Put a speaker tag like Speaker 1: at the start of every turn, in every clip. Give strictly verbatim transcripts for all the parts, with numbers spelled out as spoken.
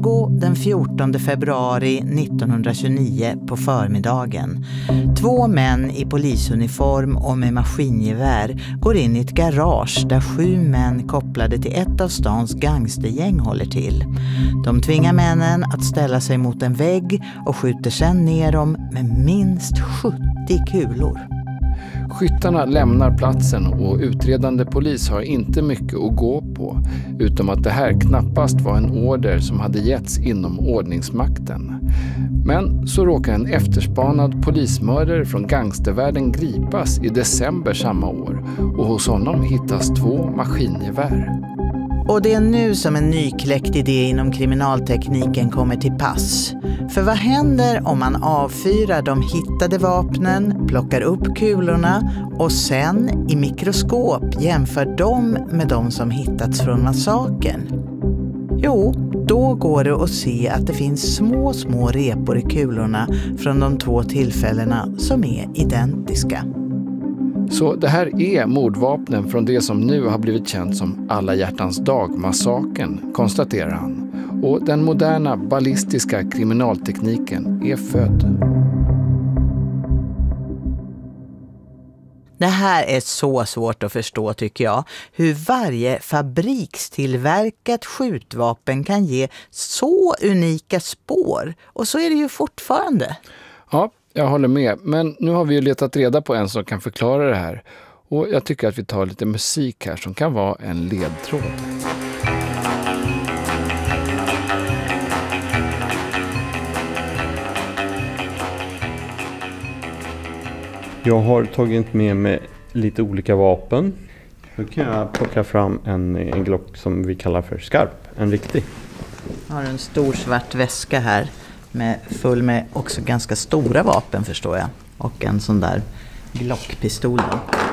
Speaker 1: Chicago den fjortonde februari nittonhundratjugonio på förmiddagen. Två män i polisuniform och med maskingevär går in i ett garage där sju män kopplade till ett av stans gangstergäng håller till. De tvingar männen att ställa sig mot en vägg och skjuter sedan ner dem med minst sjuttio kulor.
Speaker 2: Skyttarna lämnar platsen och utredande polis har inte mycket att gå på, utom att det här knappast var en order som hade getts inom ordningsmakten. Men så råkar en efterspanad polismördare från gangstervärlden gripas i december samma år och hos honom hittas två maskingevär.
Speaker 1: Och det är nu som en nykläckt idé inom kriminaltekniken kommer till pass. För vad händer om man avfyrar de hittade vapnen, plockar upp kulorna och sen i mikroskop jämför dem med de som hittats från massakern? Jo, då går det att se att det finns små, små repor i kulorna från de två tillfällena som är identiska.
Speaker 2: Så det här är mordvapnen från det som nu har blivit känt som Alla hjärtans dag-massakern, konstaterar han. Och den moderna ballistiska kriminaltekniken är född.
Speaker 1: Det här är så svårt att förstå tycker jag. Hur varje fabrikstillverkat skjutvapen kan ge så unika spår. Och så är det ju fortfarande.
Speaker 2: Ja, jag håller med. Men nu har vi ju letat reda på en som kan förklara det här. Och jag tycker att vi tar lite musik här som kan vara en ledtråd.
Speaker 3: Jag har tagit med mig lite olika vapen. Nu kan jag plocka fram en, en Glock som vi kallar för skarp, en riktig.
Speaker 1: Jag har en stor svart väska här med full med också ganska stora vapen förstår jag. Och en sån där Glockpistol.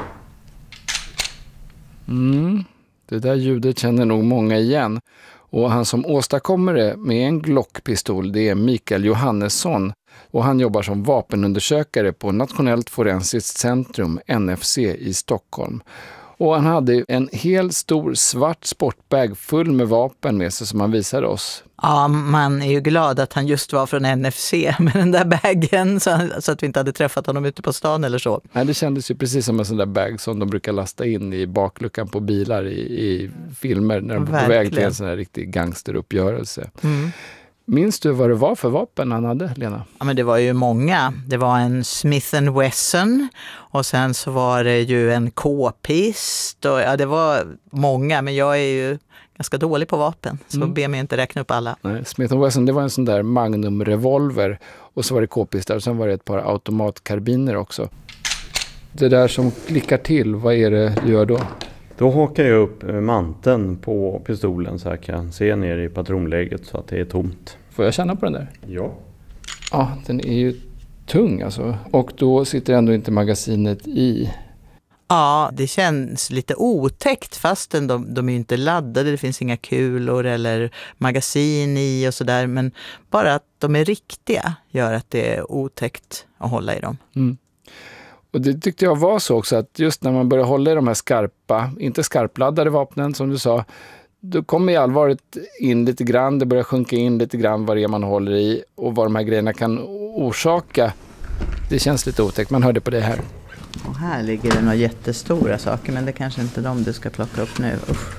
Speaker 2: Mm, det där ljudet känner nog många igen. Och han som åstadkommer det med en Glockpistol, det är Mikael Johannesson. Och han jobbar som vapenundersökare på Nationellt forensiskt centrum, N F C, i Stockholm. Och han hade en hel stor svart sportbag full med vapen med sig som han visade oss.
Speaker 1: Ja, man är ju glad att han just var från N F C med den där bagen så, så att vi inte hade träffat honom ute på stan eller så.
Speaker 2: Nej, det kändes ju precis som en sån där bag som de brukar lasta in i bakluckan på bilar i, i filmer när de är på väg till en sån här riktig gangsteruppgörelse. Mm. Minns du vad det var för vapen han hade, Lena?
Speaker 1: Ja, men det var ju många. Det var en Smith and Wesson och sen så var det ju en K-pist och ja, det var många, men jag är ju ganska dålig på vapen så mm. be mig inte räkna upp alla.
Speaker 2: Nej, Smith and Wesson, det var en sån där Magnum-revolver och så var det K-pistar och sen var det ett par automatkarbiner också. Det där som klickar till, vad är det du gör då?
Speaker 3: Då hakar jag upp manteln på pistolen så jag kan se ner i patronläget så att det är tomt.
Speaker 2: Får jag känna på den där?
Speaker 3: Ja.
Speaker 2: Ja, den är ju tung alltså. Och då sitter ändå inte magasinet i.
Speaker 1: Ja, det känns lite otäckt fastän de, de är ju inte laddade. Det finns inga kulor eller magasin i och sådär. Men bara att de är riktiga gör att det är otäckt att hålla i dem.
Speaker 2: Mm. Och det tyckte jag var så också att just när man börjar hålla i de här skarpa, inte skarpladdade vapnen som du sa, då kommer ju allvaret in lite grann, det börjar sjunka in lite grann vad det är man håller i och vad de här grejerna kan orsaka. Det känns lite otäckt, man hörde på det här.
Speaker 1: Och här ligger det några jättestora saker, men det kanske inte är de du ska plocka upp nu. Uff.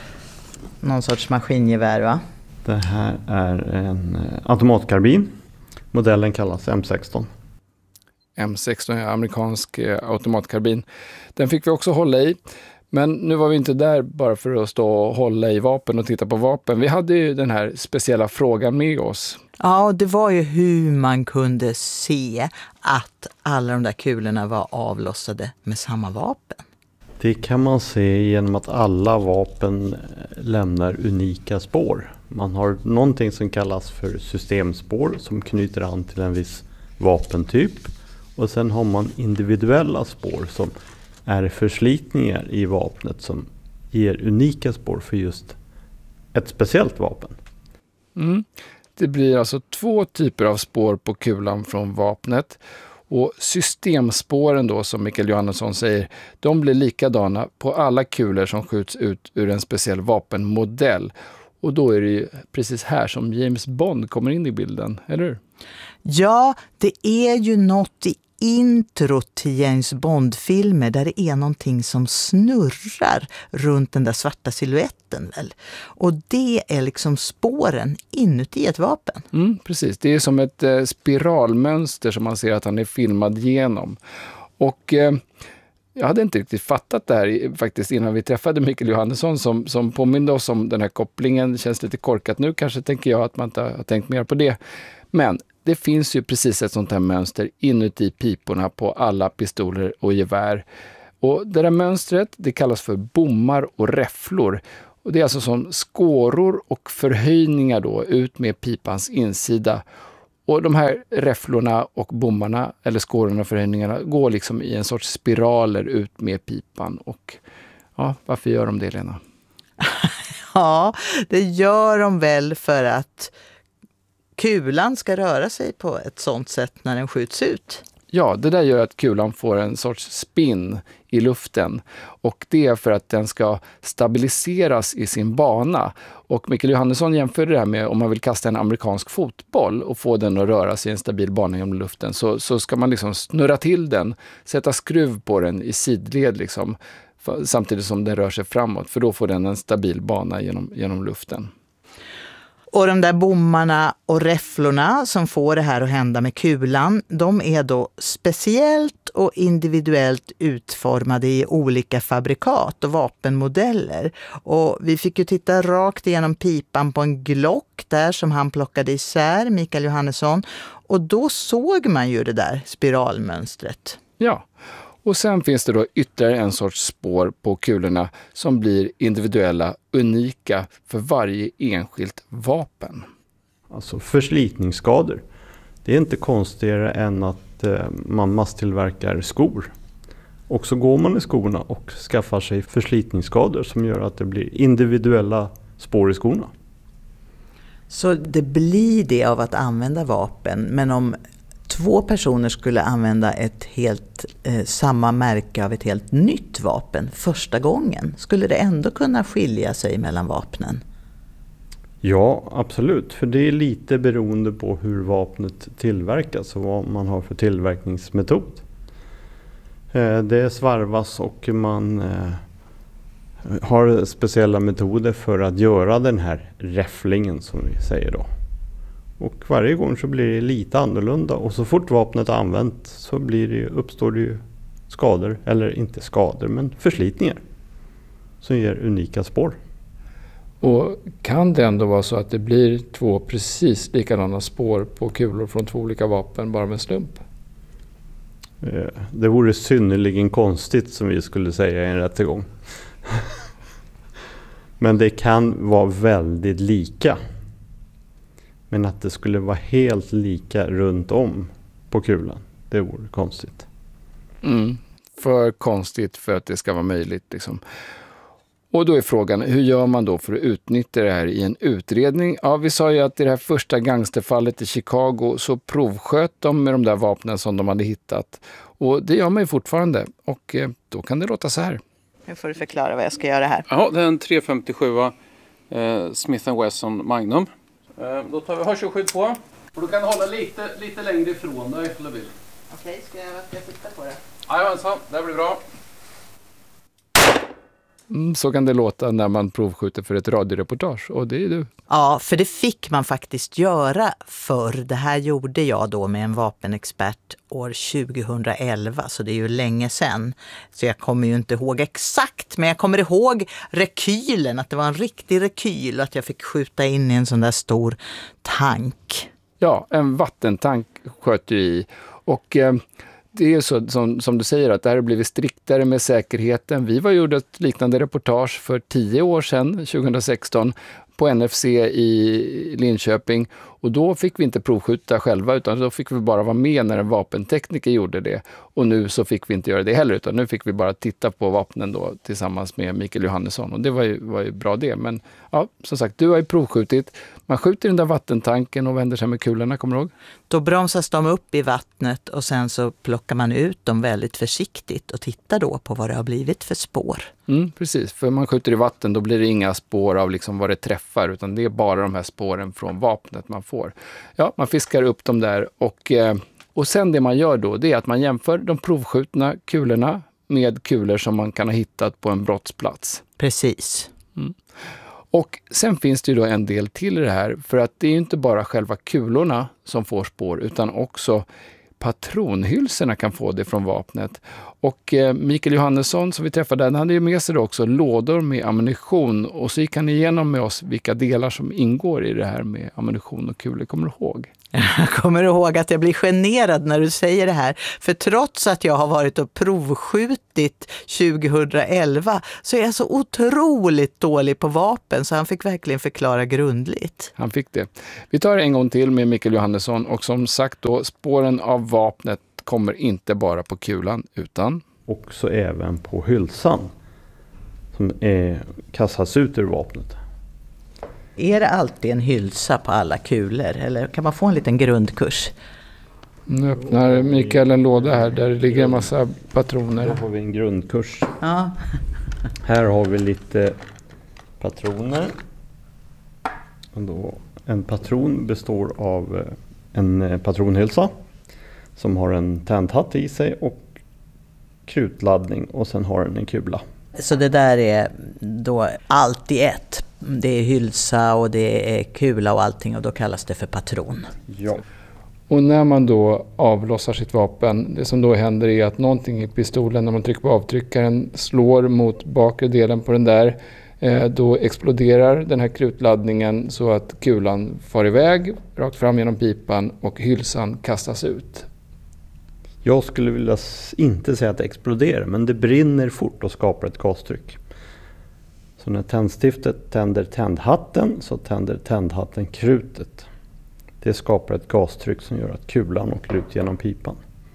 Speaker 1: Någon sorts maskingevär, va?
Speaker 3: Det här är en automatkarbin. Modellen kallas M sexton.
Speaker 2: M sexton, amerikansk eh, automatkarbin. Den fick vi också hålla i. Men nu var vi inte där bara för att stå och hålla i vapen och titta på vapen. Vi hade ju den här speciella frågan med oss.
Speaker 1: Ja, det var ju hur man kunde se att alla de där kulorna var avlossade med samma vapen.
Speaker 3: Det kan man se genom att alla vapen lämnar unika spår. Man har någonting som kallas för systemspår som knyter an till en viss vapentyp. Och sen har man individuella spår som är förslitningar i vapnet som ger unika spår för just ett speciellt vapen.
Speaker 2: Mm. Det blir alltså två typer av spår på kulan från vapnet. Och systemspåren då, som Mikael Johannesson säger, de blir likadana på alla kulor som skjuts ut ur en speciell vapenmodell. Och då är det ju precis här som James Bond kommer in i bilden, eller hur?
Speaker 1: Ja, det är ju något i intro till James Bond-filmer där det är någonting som snurrar runt den där svarta siluetten väl. Och det är liksom spåren inuti ett vapen.
Speaker 2: Mm, precis, det är som ett eh, spiralmönster som man ser att han är filmad genom. Och eh, jag hade inte riktigt fattat det här faktiskt innan vi träffade Mikael Johannesson som, som påminde oss om den här kopplingen. Det känns lite korkat nu, kanske tänker jag att man inte har tänkt mer på det. Men det finns ju precis ett sånt här mönster inuti piporna på alla pistoler och gevär. Och det där mönstret, det kallas för bommar och räfflor. Och det är alltså som skåror och förhöjningar då ut med pipans insida. Och de här räfflorna och bommarna, eller skårorna och förhöjningarna, går liksom i en sorts spiraler ut med pipan. Och ja, varför gör de det, Lena?
Speaker 1: Ja, det gör de väl för att kulan ska röra sig på ett sånt sätt när den skjuts ut.
Speaker 2: Ja, det där gör att kulan får en sorts spin i luften. Och det är för att den ska stabiliseras i sin bana. Och Mikael Johannesson jämförde det här med om man vill kasta en amerikansk fotboll och få den att röra sig i en stabil bana genom luften. Så, så ska man liksom snurra till den, sätta skruv på den i sidled liksom, samtidigt som den rör sig framåt. För då får den en stabil bana genom, genom luften.
Speaker 1: Och de där bommarna och räfflorna som får det här att hända med kulan, de är då speciellt och individuellt utformade i olika fabrikat och vapenmodeller. Och vi fick ju titta rakt igenom pipan på en Glock där som han plockade isär, Mikael Johannesson. Och då såg man ju det där spiralmönstret.
Speaker 2: Ja. Och sen finns det då ytterligare en sorts spår på kulorna som blir individuella, unika för varje enskilt vapen.
Speaker 3: Alltså förslitningsskador. Det är inte konstigare än att eh, man masstillverkar skor. Och så går man i skorna och skaffar sig förslitningsskador som gör att det blir individuella spår i skorna.
Speaker 1: Så det blir det av att använda vapen, men om två personer skulle använda ett helt eh, samma märke av ett helt nytt vapen första gången, skulle det ändå kunna skilja sig mellan vapnen?
Speaker 3: Ja, absolut. För det är lite beroende på hur vapnet tillverkas och vad man har för tillverkningsmetod. Eh, det svarvas och man eh, har speciella metoder för att göra den här räfflingen som vi säger då. Och varje gång så blir det lite annorlunda och så fort vapnet är använt så blir det, uppstår det ju skador, eller inte skador men förslitningar som ger unika spår.
Speaker 2: Och kan det ändå vara så att det blir två precis likadana spår på kulor från två olika vapen bara med en slump?
Speaker 3: Det vore synnerligen konstigt som vi skulle säga i en rättegång. Men det kan vara väldigt lika. Men att det skulle vara helt lika runt om på kulan, det vore konstigt.
Speaker 2: Mm, för konstigt för att det ska vara möjligt. Liksom. Och då är frågan, hur gör man då för att utnyttja det här i en utredning? Ja, vi sa ju att i det här första gangsterfallet i Chicago så provsköt de med de där vapnen som de hade hittat. Och det gör man ju fortfarande. Och eh, då kan det låta så här.
Speaker 1: Nu får du förklara vad jag ska göra här.
Speaker 4: Ja, det är en tre femtiosju eh, Smith and Wesson Magnum. Eh, då tar vi hörselskydd på. Och du kan hålla lite, lite längre ifrån dig om du vill.
Speaker 1: Okej, ska jag, ska jag titta på det?
Speaker 4: Jajamensan, det blir bra.
Speaker 2: Mm, så kan det låta när man provskjuter för ett radioreportage. Och det är du.
Speaker 1: Ja, för det fick man faktiskt göra förr. Det här gjorde jag då med en vapenexpert år tjugohundraelva, så det är ju länge sedan. Så jag kommer ju inte ihåg exakt, men jag kommer ihåg rekylen, att det var en riktig rekyl, att jag fick skjuta in i en sån där stor tank.
Speaker 2: Ja, en vattentank sköt du i. Och eh, det är så som, som du säger att det här har blivit striktare med säkerheten. Vi var gjort ett liknande reportage för tio år sedan, tjugohundrasexton, på N F C i Linköping. Och då fick vi inte provskjuta själva, utan då fick vi bara vara med när en vapentekniker gjorde det. Och nu så fick vi inte göra det heller, utan nu fick vi bara titta på vapnen då tillsammans med Mikael Johannesson. Och det var ju, var ju bra det. Men ja, som sagt, du har ju provskjutit. Man skjuter den där vattentanken och vänder sig med kulorna, kommer du ihåg?
Speaker 1: Då bromsas de upp i vattnet och sen så plockar man ut dem väldigt försiktigt och tittar då på vad det har blivit för spår.
Speaker 2: Mm, precis, för man skjuter i vatten då blir det inga spår av liksom vad det träffar, utan det är bara de här spåren från vapnet man får. Ja, man fiskar upp dem där och, och sen det man gör då, det är att man jämför de provskjutna kulorna med kulor som man kan ha hittat på en brottsplats.
Speaker 1: Precis.
Speaker 2: Mm. Och sen finns det ju då en del till i det här, för att det är ju inte bara själva kulorna som får spår, utan också patronhylsorna kan få det från vapnet. Och eh, Mikael Johannesson som vi träffade, han hade ju med sig då också lådor med ammunition, och så gick han igenom med oss vilka delar som ingår i det här med ammunition och kulor. Kommer du ihåg?
Speaker 1: Jag kommer ihåg att jag blir generad när du säger det här. För trots att jag har varit och provskjutit tjugohundraelva så är jag så otroligt dålig på vapen, så han fick verkligen förklara grundligt.
Speaker 2: Han fick det. Vi tar en gång till med Mikael Johannesson, och som sagt då, spåren av vapnet kommer inte bara på kulan utan
Speaker 3: också även på hylsan som är, kastas ut ur vapnet.
Speaker 1: Är det alltid en hylsa på alla kulor, eller kan man få en liten grundkurs?
Speaker 2: Nu öppnar Mikael en låda här där det ligger en massa patroner.
Speaker 3: Här har vi en grundkurs.
Speaker 1: Ja.
Speaker 3: Här har vi lite patroner. Och då, en patron består av en patronhylsa som har en tändhatt i sig och krutladdning, och sen har den en kula.
Speaker 1: Så det där är då allt i ett. Det är hylsa och det är kula och allting, och då kallas det för patron.
Speaker 3: Ja.
Speaker 2: Och när man då avlossar sitt vapen, det som då händer är att någonting i pistolen, när man trycker på avtryckaren, slår mot bakre delen på den där. Eh, då exploderar den här krutladdningen så att kulan far iväg rakt fram genom pipan och hylsan kastas ut.
Speaker 3: Jag skulle vilja inte säga att det exploderar, men det brinner fort och skapar ett gastryck. Så när tändstiftet tänder tändhatten så tänder tändhatten krutet. Det skapar ett gastryck som gör att kulan åker ut genom pipan.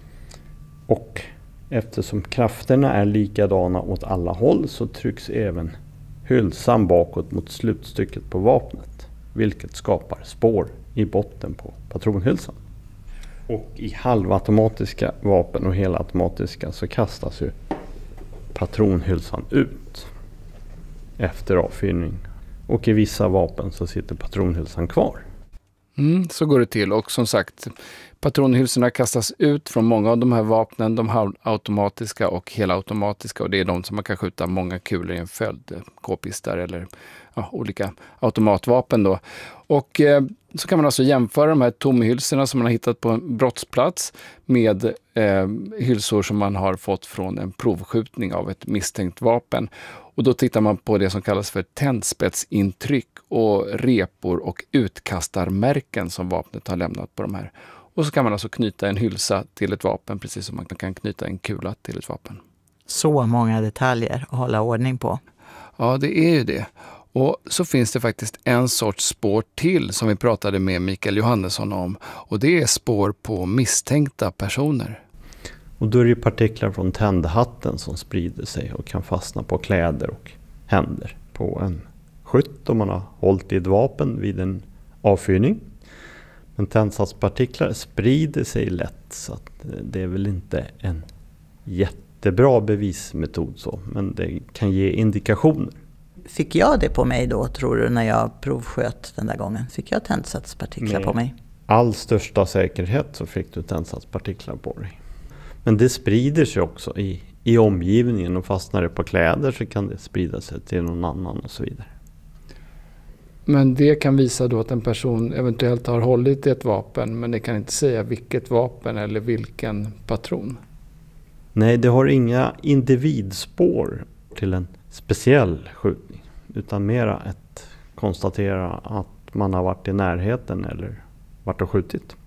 Speaker 3: Och eftersom krafterna är likadana åt alla håll så trycks även hylsan bakåt mot slutstycket på vapnet, vilket skapar spår i botten på patronhylsan. Och i halvautomatiska vapen och helautomatiska så kastas ju patronhylsan ut efter avfyrning. Och i vissa vapen så sitter patronhylsan kvar.
Speaker 2: Mm, så går det till, och som sagt, patronhylsorna kastas ut från många av de här vapnen, de halvautomatiska och helautomatiska, och det är de som man kan skjuta många kulor i en följd, k-pistar eller ja, olika automatvapen då. Och eh, så kan man alltså jämföra de här tomhylsorna som man har hittat på en brottsplats med eh, hylsor som man har fått från en provskjutning av ett misstänkt vapen. Och då tittar man på det som kallas för tändspetsintryck och repor och utkastarmärken som vapnet har lämnat på de här. Och så kan man alltså knyta en hylsa till ett vapen precis som man kan knyta en kula till ett vapen.
Speaker 1: Så många detaljer att hålla ordning på.
Speaker 2: Ja, det är ju det. Och så finns det faktiskt en sorts spår till som vi pratade med Mikael Johannesson om. Och det är spår på misstänkta personer.
Speaker 3: Och då är det partiklar från tändhatten som sprider sig och kan fastna på kläder och händer på en skytt om man har hållit i ett vapen vid en avfyrning. Men tändsatspartiklar sprider sig lätt, så att det är väl inte en jättebra bevismetod så, men det kan ge indikationer.
Speaker 1: Fick jag det på mig då, tror du, när jag provsköt den där gången? Fick jag tändsatspartiklar
Speaker 3: Med
Speaker 1: på mig?
Speaker 3: All största säkerhet så fick du tändsatspartiklar på dig. Men det sprider sig också i, i omgivningen, och fastnar det på kläder så kan det sprida sig till någon annan och så vidare.
Speaker 2: Men det kan visa då att en person eventuellt har hållit i ett vapen, men det kan inte säga vilket vapen eller vilken patron.
Speaker 3: Nej, det har inga individspår till en speciell skjutning, utan mera ett konstatera att man har varit i närheten eller varit och skjutit.